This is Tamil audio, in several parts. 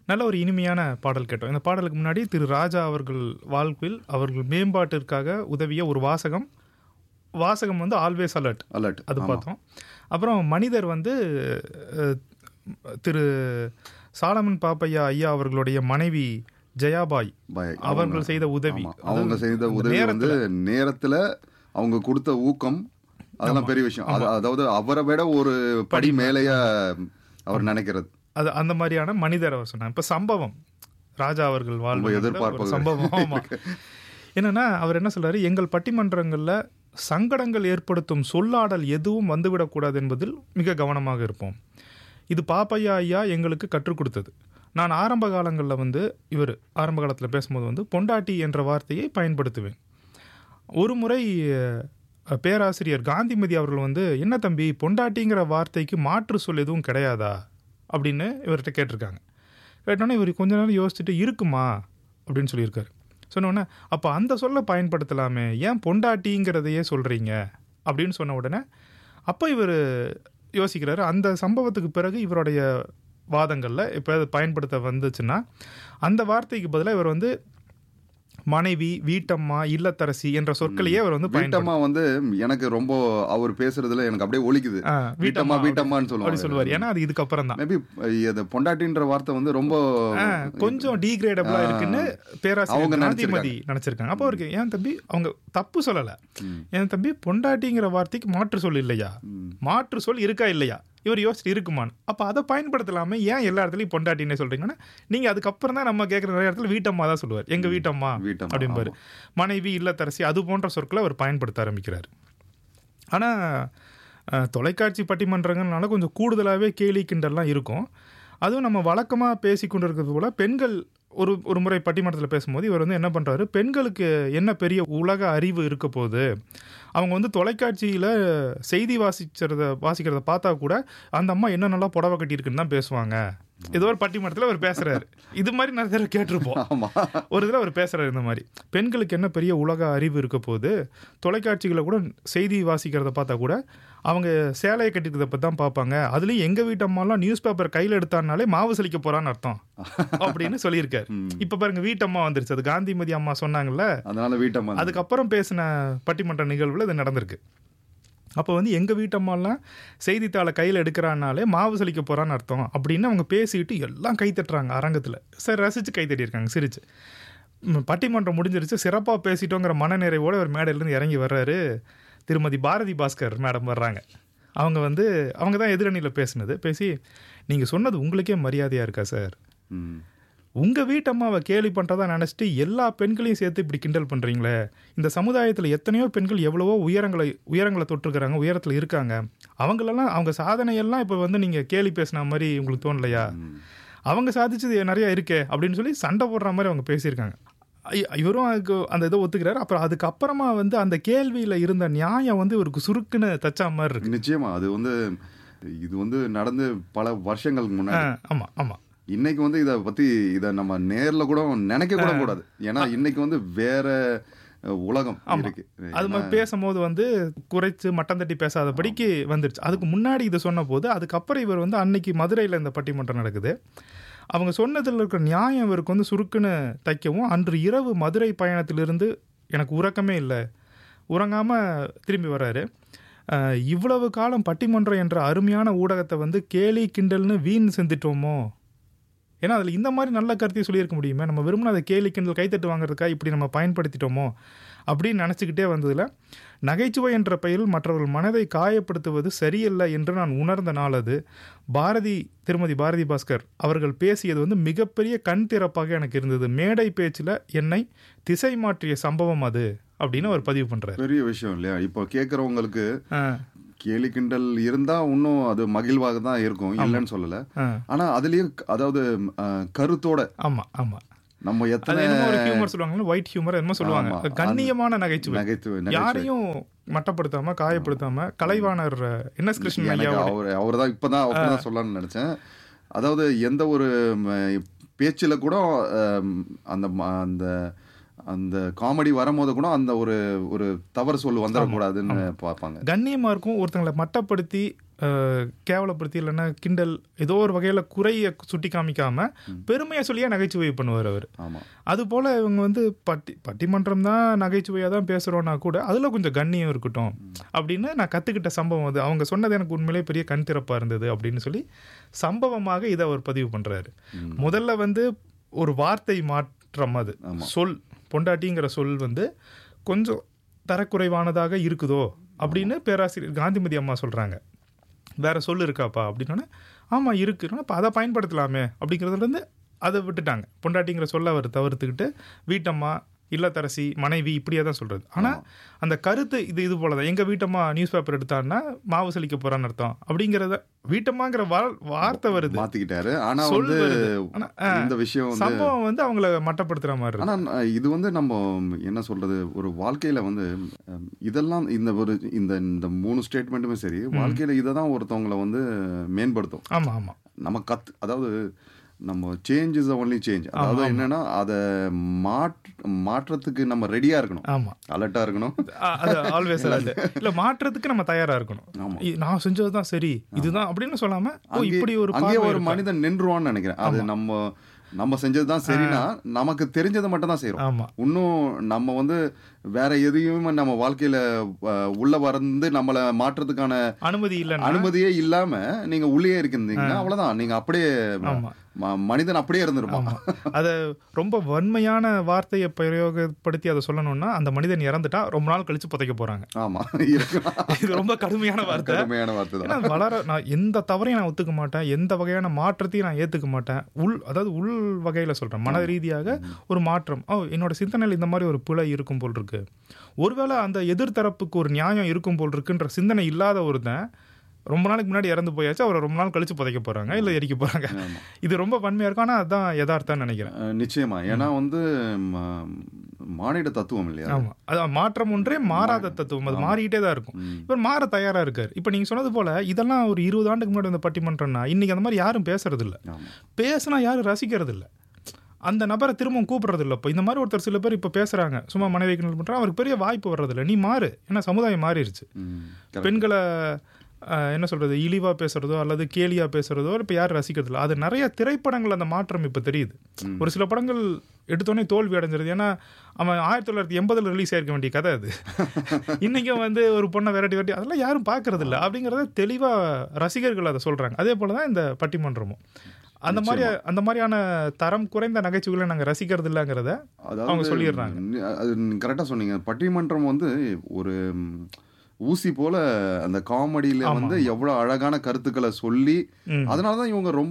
நல்ல ஒரு இனிமையான பாடல் கேட்டோம். இந்த பாடலுக்கு முன்னாடி திரு ராஜா அவர்கள் வாழ்வில் அவர்கள் மேம்பாட்டிற்காக உதவிய ஒரு வாசகம் வந்து ஆல்வேஸ் அலர்ட் அது பார்த்தோம். அப்புறம் மனிதர் வந்து திரு சாலமன் பாப்பையா ஐயா அவர்களுடைய மனைவி ஜெயாபாய் அவர்கள் செய்த உதவி, அவங்க செய்த உதவி வந்து நேரத்தில் அவங்க கொடுத்த ஊக்கம், அதெல்லாம் பெரிய விஷயம். அதாவது அவரை விட ஒரு படி மேலேயே அவர் நினைக்கிறது அது அந்த மாதிரியான மனிதர் அவர் சொன்னாங்க. இப்போ சம்பவம் ராஜா அவர்கள் வாழ்வு எதிர்பார்ப்பு சம்பவம். ஆமாம், என்னன்னா அவர் என்ன சொல்றாரு, எங்கள் பட்டிமன்றங்களில் சங்கடங்கள் ஏற்படுத்தும் சொல்லாடல் எதுவும் வந்துவிடக்கூடாது என்பதில் மிக கவனமாக இருப்போம். இது பாப்பையா ஐயா எங்களுக்கு கற்றுக் கொடுத்தது. நான் ஆரம்ப காலங்களில் வந்து ஆரம்ப காலத்தில் பேசும்போது வந்து பொண்டாட்டி என்ற வார்த்தையை பயன்படுத்துவேன். ஒரு முறை பேராசிரியர் காந்திமதி அவர்கள் வந்து, என்ன தம்பி பொண்டாட்டிங்கிற வார்த்தைக்கு மாற்று சொல் எதுவும் கிடையாதா அப்படின்னு இவர்கிட்ட கேட்டிருக்காங்க. கேட்டோன்னே இவர் கொஞ்ச நேரம் யோசிச்சுட்டு இருக்குமா அப்படின்னு சொல்லியிருக்காரு. சொன்னோடனே அப்போ அந்த சொல்லை பயன்படுத்தலாமே, ஏன் பொண்டாட்டிங்கிறதையே சொல்கிறீங்க அப்படின்னு சொன்ன உடனே அப்போ இவர் யோசிக்கிறாரு. அந்த சம்பவத்துக்கு பிறகு இவருடைய வாதங்களில் இப்போ அது பயன்படுத்த வந்துச்சுன்னா அந்த வார்த்தைக்கு பதிலாக இவர் வந்து மனைவி, வீட்டம்மா, இல்லத்தரசி என்ற சொற்களையே அவர் வந்து வீட்டம்மா வந்து எனக்கு ரொம்ப அவர் பேசுறதுல எனக்கு அப்படியே ஒலிக்குது. வீட்டம்மா வீட்டம்மான்னு சொல்லுவார். ஏன்னா அது இதுக்கப்புறம் தான் மேபி பொண்டாட்டின்ற வார்த்தை வந்து ரொம்ப கொஞ்சம் டீக்ரேடபிளா இருக்குன்னு பேராசிரியர் காந்திமதி நினைச்சிருக்காங்க. அப்போ அவருக்கு ஏன் தம்பி அவங்க தப்பு சொல்லலை, ஏன் தம்பி பொண்டாட்டிங்கிற வார்த்தைக்கு மாற்று சொல் இல்லையா, மாற்று சொல் இருக்கா இல்லையா, இவர் யோசிச்சுட்டு இருக்குமான்னு. அப்போ அதை பயன்படுத்தலாமே, ஏன் எல்லா இடத்துலையும் பொண்டாட்டின்னு சொல்கிறீங்கன்னா, நீங்கள் அதுக்கப்புறம் தான் நம்ம கேட்குற நிறைய இடத்துல வீட்டம்மா தான் சொல்லுவார். எங்கள் வீட்டம்மா அப்படின்பாரு. மனைவி, இல்லத்தரசி அது போன்ற சொற்களை அவர் பயன்படுத்த ஆரம்பிக்கிறார். ஆனால் தொலைக்காட்சி பட்டிமன்றங்கள்னால கொஞ்சம் கூடுதலாகவே கேலி கிண்டல்லாம் இருக்கும். அதுவும் நம்ம வழக்கமாக பேசி கொண்டு இருக்கிறது போல் பெண்கள் ஒரு முறை பட்டிமன்றத்தில் பேசும்போது இவர் வந்து என்ன பண்ணுறாரு, பெண்களுக்கு என்ன பெரிய உலக அறிவு இருக்க போகுது, அவங்க வந்து தொலைக்காட்சியில் செய்தி வாசிக்கிறத பார்த்தா கூட அந்த அம்மா என்ன நல்லா புடவை கட்டியிருக்குன்னு தான் பேசுவாங்க. ஏதோ ஒரு பட்டிமன்றத்தில் அவர் பேசுகிறாரு. இது மாதிரி நிறைய தடவை கேட்டிருப்போம். ஒரு இதில் அவர் பேசுகிறார் இந்த மாதிரி, பெண்களுக்கு என்ன பெரிய உலக அறிவு இருக்க போகுது, தொலைக்காட்சிகளை கூட செய்தி வாசிக்கிறத பார்த்தா கூட அவங்க சேலையை கட்டிக்கிறத பற்றி தான் பார்ப்பாங்க, அதுலேயும் எங்கள் வீட்டு அம்மாலாம் நியூஸ் பேப்பர் கையில் எடுத்தானாலே மாவு சலிக்க போகிறான்னு அர்த்தம் அப்படின்னு சொல்லியிருக்காரு. இப்போ பாருங்க வீட்டம்மா வந்துருச்சு, அது காந்திமதி அம்மா சொன்னாங்கல்ல, அதனால வீட்டம்மா. அதுக்கப்புறம் பேசின பட்டிமன்ற நிகழ்வில் இது நடந்திருக்கு. அப்போ வந்து எங்கள் வீட்டம்மாலாம் செய்தித்தாளை கையில் எடுக்கிறான்னாலே மாவு சலிக்க போகிறான்னு அர்த்தம் அப்படின்னு அவங்க பேசிட்டு எல்லாம் கை தட்டுறாங்க அரங்கத்தில். சரி, ரசித்து கை தட்டியிருக்காங்க சிரிச்சு. பட்டிமன்றம் முடிஞ்சிருச்சு, சிறப்பாக பேசிட்டோங்கிற மனநிறைவோடு ஒரு மேடையிலேருந்து இறங்கி வர்றாரு. திருமதி பாரதி பாஸ்கர் மேடம் வர்றாங்க. அவங்க தான் எதிரணியில் பேசி, நீங்கள் சொன்னது உங்களுக்கே மரியாதையாக இருக்கா சார், உங்கள் வீட்டம்மாவை கேலி பண்ணுறதா நினச்சிட்டு எல்லா பெண்களையும் சேர்த்து இப்படி கிண்டல் பண்ணுறீங்களே, இந்த சமுதாயத்தில் எத்தனையோ பெண்கள் எவ்வளவோ உயரங்களை தொட்டிருக்கிறாங்க, உயரத்தில் இருக்காங்க, அவங்களெல்லாம் அவங்க சாதனையெல்லாம் இப்போ வந்து நீங்கள் கேலி பேசின மாதிரி உங்களுக்கு தோணலையா, அவங்க சாதிச்சது நிறையா இருக்கே அப்படின்னு சொல்லி சண்டை போடுற மாதிரி அவங்க பேசியிருக்காங்க. இவரும் அதுக்கு அந்த இதை ஒத்துக்கிறாரு. அப்புறம் அதுக்கப்புறமா வந்து அந்த கேள்வியில் இருந்த நியாயம் வந்து இவருக்கு சுருக்குன்னு தச்சா மாதிரி இருக்கு. நிச்சயமா அது வந்து இது வந்து நடந்து பல வருஷங்களுக்கு முன்னாடி. ஆமாம், இன்னைக்கு வந்து இதை நம்ம நேரில் கூட நினைக்க கூட கூடாது. ஏன்னா இன்னைக்கு வந்து வேற உலகம் இருக்கு. அது மாதிரி பேசும்போது வந்து குறைச்சு மட்டம் தட்டி பேசாதபடிக்கு வந்துருச்சு. அதுக்கு முன்னாடி இதை சொன்ன போது அதுக்கப்புறம் இவர் வந்து அன்னைக்கு மதுரையில் இந்த பட்டிமன்றம் நடக்குது, அவங்க சொன்னதில் இருக்கிற நியாயம் இவருக்கு வந்து சுருக்குன்னு தைக்கவும், அன்று இரவு மதுரை பயணத்திலிருந்து எனக்கு உறக்கமே இல்லை, உறங்காமல் திரும்பி வர்றாரு. இவ்வளவு காலம் பட்டிமன்றம் என்ற அருமையான ஊடகத்தை வந்து கேலி கிண்டல்னு வீண் செஞ்சிட்டோமோ, ஏன்னா அதில் இந்த மாதிரி நல்ல கருத்தையும் சொல்லியிருக்க முடியுமே, நம்ம விரும்பின அதை கேலி கிண்டல் கைத்தட்டு வாங்குறதுக்காக இப்படி நம்ம பயன்படுத்திட்டோமோ அப்படின்னு நினச்சிக்கிட்டே வந்ததில், நகைச்சுவை என்ற பெயரில் மற்றவர்கள் மனதை காயப்படுத்துவது சரியில்லை என்று நான் உணர்ந்த நாள் அது. திருமதி பாரதி பாஸ்கர் அவர்கள் பேசியது வந்து மிகப்பெரிய கண் திறப்பாக எனக்கு இருந்தது. மேடை பேச்சில் என்னை திசை மாற்றிய சம்பவம் அது அப்படின்னு அவர் பதிவு பண்ணுறாரு. பெரிய விஷயம் இல்லையா? இப்போ கேட்குறவங்களுக்கு கேலி கிண்டல் இருந்தா இன்னும் அது மகிழ்வாக தான் இருக்கும், இல்லைன்னு சொல்லல. ஆனா அதுலயும் அதாவது கருத்தோட நம்ம எத்தனை ஹியூமர் சொல்லுவாங்க, ஒயிட் ஹியூமர் என்னமோ சொல்லுவாங்க, கண்ணியமான நகைச்சுவை, யாரையும் மட்டப்படுத்தாம காயப்படுத்தாம. கலைவாணர் NS கிருஷ்ணன் ஐயா அவர் தான் இப்பதான் சொல்லலாம்னு நினைச்சேன். அதாவது எந்த ஒரு பேச்சில் கூட அந்த அந்த காமெடி வரும்போது கூட அந்த ஒரு தவறு சொல்லு வந்துடக்கூடாதுன்னு பார்ப்பாங்க. கண்ணியமா இருக்கும். ஒருத்தங்களை மட்டப்படுத்தி கேவலப்படுத்தி இல்லைன்னா கிண்டல் ஏதோ ஒரு வகையில் குறையை சுட்டி காமிக்காம பெருமையை சொல்லியே நகைச்சுவை பண்ணுவார் அவர். அதுபோல் இவங்க வந்து பட்டிமன்றம் தான் நகைச்சுவையாக தான் பேசுகிறோன்னா கூட அதில் கொஞ்சம் கண்ணியம் இருக்கட்டும் அப்படின்னு நான் கற்றுக்கிட்ட சம்பவம் அது. அவங்க சொன்னது எனக்கு உண்மையிலே பெரிய கண் திறப்பாக இருந்தது அப்படின்னு சொல்லி சம்பவமாக இதை அவர் பதிவு பண்ணுறாரு. முதல்ல வந்து ஒரு வார்த்தை மாற்றம், அது சொல், பொண்டாட்டிங்கிற சொல் வந்து கொஞ்சம் தரக்குறைவானதாக இருக்குதோ அப்படின்னு பேராசிரியர் காந்திமதி அம்மா சொல்கிறாங்க. வேற சொல் இருக்காப்பா அப்படின்னா, ஆமாம் இருக்குன்னா அப்போ அதை பயன்படுத்தலாமே அப்படிங்கிறதுலேருந்து அதை விட்டுட்டாங்க. பொண்டாட்டிங்கிற சொல்ல அவர் தவிர்த்துக்கிட்டு வீட்டம்மா, இல்லத்தரசி, மனைவி இப்படியே தான் சொல்கிறது. ஆனால் அந்த கருத்து இது போல தான். எங்கள் வீட்டம்மா நியூஸ் பேப்பர் எடுத்தான்னா மாவு சலிக்க போகிறான்னு அர்த்தம் அப்படிங்கிறத வீட்டம்மாங்கிற வார்த்தை வருது, மாற்றிக்கிட்டாரு. ஆனால் வந்து இந்த விஷயம் சம்பவம் வந்து அவங்கள மட்டப்படுத்துகிற மாதிரி. ஆனால் இது வந்து நம்ம என்ன சொல்கிறது, ஒரு வாழ்க்கையில் வந்து இதெல்லாம் இந்த 3 ஸ்டேட்மெண்ட்டுமே சரி, வாழ்க்கையில் இதை தான் ஒருத்தவங்களை வந்து மேம்படுத்தும். ஆமாம் ஆமாம். நம்ம அதாவது நம்ம சேஞ்ச் இஸ் ஒன்லி சேஞ்ச். அதாவது என்னன்னா அதை மாற்றத்துக்கு நம்ம ரெடியா இருக்கணும். ஆமாம், அலர்ட்டா இருக்கணும். அது ஆல்வேஸ் இல்லை, மாற்றத்துக்கு நம்ம தயாரா இருக்கணும். நான் செஞ்சதுதான் சரி இதுதான் அப்படின்னு சொல்லாம இப்படி ஒரு மனிதன் நின்றுவான்னு நினைக்கிறேன். அது நம்ம செஞ்சதுதான் சரினா நமக்கு தெரிஞ்சதை மட்டும் தான் செய்யறோம். இன்னும் நம்ம வந்து வேற எதையும் நம்ம வாழ்க்கையில உள்ள வந்து நம்மள மாற்றத்துக்கான அனுமதியே இல்லாம நீங்க உள்ளே இருக்கின்றீங்கன்னா அவ்வளவுதான், நீங்க அப்படியே மனிதன் அப்படியே இருந்திருப்பான். அத ரொம்ப வன்மையான வார்த்தையை பிரயோகப்படுத்தி அதை சொல்லணும்னா அந்த மனிதன் இறந்துட்டா ரொம்ப நாள் கழிச்சு புதைக்க போறாங்க. ஆமா, இது ரொம்ப கடுமையான வார்த்தை. தான். நான் எந்த தவறையும் நான் ஒத்துக்க மாட்டேன், எந்த வகையான மாற்றத்தையும் நான் ஏத்துக்க மாட்டேன். அதாவது உள் வகையில சொல்றேன், மன ரீதியாக ஒரு மாற்றம். என்னோட சிந்தனையில் இந்த மாதிரி ஒரு பிழை இருக்கும் போல் இருக்கு, ஒருவேளை அந்த எதிர்த்தரப்புக்கு ஒரு நியாயம் இருக்கும் போல் இருக்குன்ற சிந்தனை இல்லாத ஒருத்தன் ரொம்ப நாளைக்கு முன்னாடி இறந்து போயாச்சு, அவரை ரொம்ப நாள் கழிச்சு புதைக்க போறாங்க, இல்லை எரிக்க போறாங்க. இது ரொம்ப வன்மையா இருக்கும். ஆனால் அதுதான் யதார்த்தம்னு நினைக்கிறேன். நிச்சயமா. ஏன்னா வந்து மானிட தத்துவம் இல்லையா? ஆமா, அதான் மாற்றம் ஒன்றே மாறாத தத்துவம். அது மாறிக்கிட்டே தான் இருக்கும். இவர் மாற தயாரா இருக்காரு. இப்போ நீங்க சொன்னது போல இதெல்லாம் ஒரு 20 ஆண்டுக்கு முன்னாடி வந்த பட்டிமன்றம்னா இன்னைக்கு அந்த மாதிரி யாரும் பேசுறது இல்லை. பேசினா யாரும் ரசிக்கிறது இல்லை, அந்த நபரை திரும்பவும் கூப்பிடுறது இல்லை. இப்போ இந்த மாதிரி ஒருத்தர் சில பேர் இப்போ பேசுறாங்க, சும்மா மனைவி பண்ணுறாங்க, அவருக்கு பெரிய வாய்ப்பு வர்றதில்லை. நீ மாறு, ஏன்னா சமுதாயம் மாறிடுச்சு. பெண்களை என்ன சொல்கிறது, இழிவாக பேசுகிறதோ அல்லது கேலியாக பேசுகிறதோ இப்போ யாரும் ரசிக்கிறதில்ல. அது நிறைய திரைப்படங்கள் அந்த மாற்றம் இப்போ தெரியுது. ஒரு சில படங்கள் எடுத்தோடனே தோல்வி அடைஞ்சிருது. ஏன்னா அவன் 1980 ரிலீஸ் ஆயிருக்க வேண்டிய கதை அது. இன்றைக்கும் வந்து ஒரு பொண்ணை விரட்டி அதெல்லாம் யாரும் பார்க்கறதில்ல அப்படிங்கிறத தெளிவாக ரசிகர்கள் அதை சொல்கிறாங்க. அதே போல் தான் இந்த பட்டிமன்றமும் அந்த மாதிரியான தரம் குறைந்த நகைச்சுவைகளை நாங்கள் ரசிக்கிறது இல்லைங்கிறத அவங்க சொல்லிடுறாங்க. அது கரெக்டாக சொன்னீங்க. பட்டிமன்றம் வந்து ஒரு ஊசி போல அந்த காமெடியில வந்து எவ்வளவு அழகான கருத்துக்களை சொல்லி, அதனாலதான்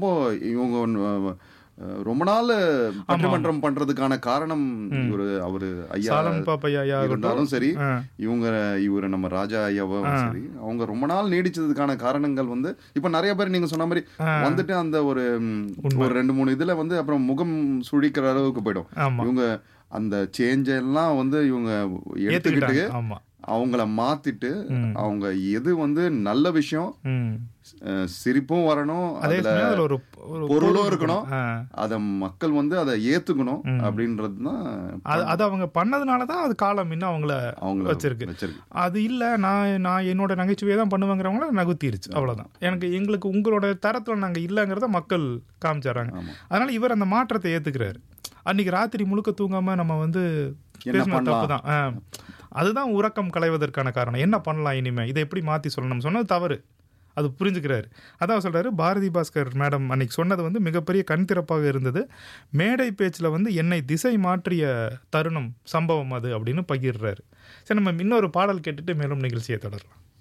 இவங்க ரொம்ப நாள் பட்டிமன்றம் பண்றதுக்கான காரணம் அவரு ஐயா இருந்தாலும் சரி, இவரு நம்ம ராஜா ஐயாவும் சரி, அவங்க ரொம்ப நாள் நீடிச்சதுக்கான காரணங்கள் வந்து இப்ப நிறைய பேர் நீங்க சொன்ன மாதிரி வந்துட்டு அந்த ஒரு 2-3 இதுல வந்து அப்புறம் முகம் சுழிக்கிற அளவுக்கு போயிடும். இவங்க அந்த சேஞ்ச் எல்லாம் வந்து இவங்க எடுத்துக்கிட்டு அவங்கள மாத்திட்டு அவங்க எது வந்து நல்ல விஷயம், சிரிப்பும் வரணும், ஒரு பொருளும் இருக்கணும், அத மக்கள் வந்து அதை ஏத்துக்கணும் அப்படின்றதுதான். அது அவங்க பண்ணதுனாலதான் அது காலம் இன்னும் அவங்கள வச்சிருக்கு. அது இல்ல நான் என்னோட நகைச்சுவையை தான் பண்ணுவாங்கிறவங்கள நகுத்திருச்சு, அவ்வளவுதான். எங்களுக்கு உங்களோட தரத்துல நாங்க இல்லைங்கிறத மக்கள் காமிச்சாராங்க. அதனால இவர் அந்த மாற்றத்தை ஏத்துக்கிறாரு. அன்னைக்கு ராத்திரி முழுக்க தூங்காம நம்ம வந்து தப்புதான், அதுதான் உறக்கம் களைவதற்கான காரணம். என்ன பண்ணலாம் இனிமே, இதை எப்படி மாற்றி சொல்லணும், சொன்னது தவறு, அது புரிஞ்சுக்கிறாரு. அதான் சொல்கிறாரு, பாரதி பாஸ்கர் மேடம் அன்னைக்கு சொன்னது வந்து மிகப்பெரிய கண் திறப்பாக இருந்தது. மேடை பேச்சில் வந்து என்னை திசை மாற்றிய தருணம், சம்பவம் அது அப்படின்னு பகிர்றாரு. சரி, நம்ம இன்னொரு பாடல் கேட்டுட்டு மேலும் நிகழ்ச்சியை தொடரலாம்.